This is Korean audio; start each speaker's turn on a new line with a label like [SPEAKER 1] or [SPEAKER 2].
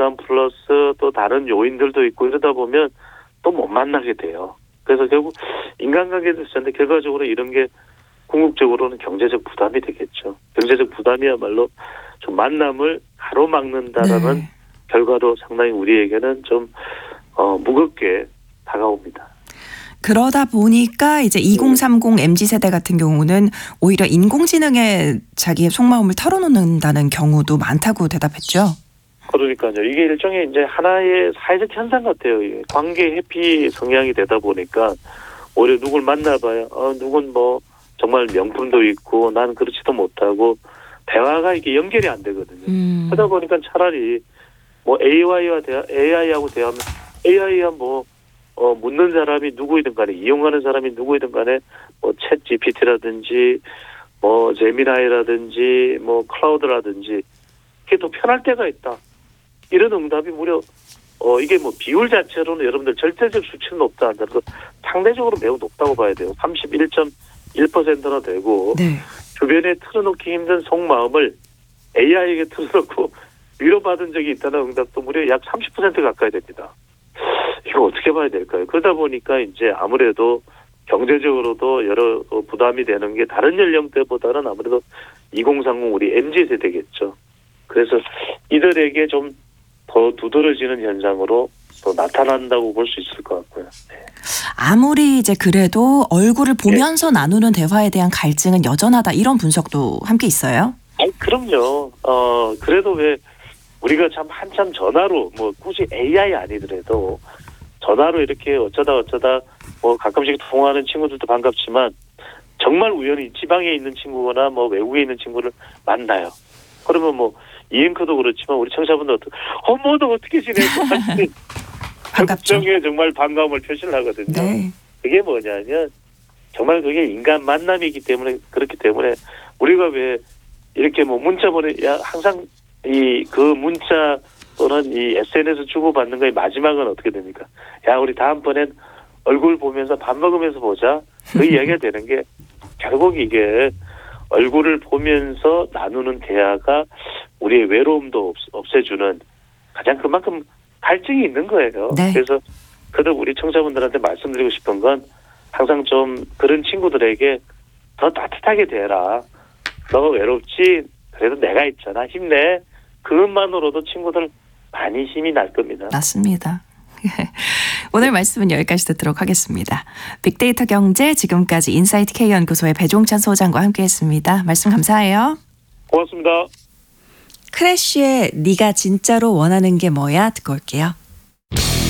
[SPEAKER 1] 부담 플러스 또 다른 요인들도 있고 이러다 보면 또 못 만나게 돼요. 그래서 결국 인간관계도 있었는데 결과적으로 이런 게 궁극적으로는 경제적 부담이 되겠죠. 경제적 부담이야말로 좀 만남을 가로막는다라는
[SPEAKER 2] 네.
[SPEAKER 1] 결과로 상당히 우리에게는 좀 무겁게 다가옵니다.
[SPEAKER 2] 그러다 보니까 이제 2030 MZ세대 같은 경우는 오히려 인공지능에 자기의 속마음을 털어놓는다는 경우도 많다고 대답했죠.
[SPEAKER 1] 그러니까요. 이게 일종의 이제 하나의 사회적 현상 같아요. 이게 관계 회피 성향이 되다 보니까 오히려 누굴 만나봐야 누군 뭐 정말 명품도 있고 난 그렇지도 못하고 대화가 이게 연결이 안 되거든요. 그러다 보니까 차라리 뭐 AI하고 대화하면 AI야 뭐 묻는 사람이 누구이든 간에 이용하는 사람이 누구이든 간에 뭐 챗 GPT라든지 뭐 제미나이라든지 뭐 클라우드라든지 그게 더 편할 때가 있다. 이런 응답이 무려 이게 뭐 비율 자체로는 여러분들 절대적 수치는 높다 하더라도 상대적으로 매우 높다고 봐야 돼요. 31.1%나 되고
[SPEAKER 2] 네.
[SPEAKER 1] 주변에 틀어놓기 힘든 속마음을 AI에게 틀어놓고 위로받은 적이 있다는 응답도 무려 약 30% 가까이 됩니다. 이거 어떻게 봐야 될까요? 그러다 보니까 이제 아무래도 경제적으로도 여러 부담이 되는 게 다른 연령대보다는 아무래도 2030 우리 MZ세대겠죠. 그래서 이들에게 좀 더 두드러지는 현상으로 또 나타난다고 볼 수 있을 것 같고요. 네.
[SPEAKER 2] 아무리 이제 그래도 얼굴을 보면서 나누는 대화에 대한 갈증은 여전하다 이런 분석도 함께 있어요.
[SPEAKER 1] 그럼요. 그래도 왜 우리가 참 한참 전화로 뭐 굳이 AI 아니더라도 전화로 이렇게 어쩌다 뭐 가끔씩 통화하는 친구들도 반갑지만 정말 우연히 지방에 있는 친구거나 뭐 외국에 있는 친구를 만나요. 그러면 뭐 이 앵커도 그렇지만 우리 청취자분들 너 어떻게 지내고
[SPEAKER 2] 반갑죠.
[SPEAKER 1] 정에 정말 반가움을 표시를 하거든요.
[SPEAKER 2] 네.
[SPEAKER 1] 그게 뭐냐면 정말 그게 인간 만남이기 때문에 그렇기 때문에 우리가 왜 이렇게 뭐 문자 항상 그 문자 또는 이 SNS 주고받는 거의 마지막은 어떻게 됩니까? 야, 우리 다음번엔 얼굴 보면서 밥 먹으면서 보자. 그 이야기가 되는 게 결국 이게 얼굴을 보면서 나누는 대화가 우리의 외로움도 없애주는 가장 그만큼 갈증이 있는 거예요.
[SPEAKER 2] 네.
[SPEAKER 1] 그래서 그래도 우리 청자분들한테 말씀드리고 싶은 건 항상 좀 그런 친구들에게 더 따뜻하게 대해라. 너가 외롭지? 그래도 내가 있잖아. 힘내. 그것만으로도 친구들 많이 힘이 날 겁니다.
[SPEAKER 2] 맞습니다. 오늘 말씀은 여기까지 듣도록 하겠습니다. 빅데이터 경제 지금까지 인사이트 K연구소의 배종찬 소장과 함께했습니다. 말씀 감사해요.
[SPEAKER 1] 고맙습니다.
[SPEAKER 2] 크래쉬의 네가 진짜로 원하는 게 뭐야 듣고 올게요.